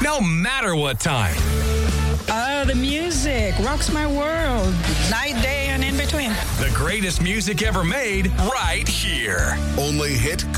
no matter what time. The music rocks my world. Night, day, and in between. The greatest music ever made right here. Only hit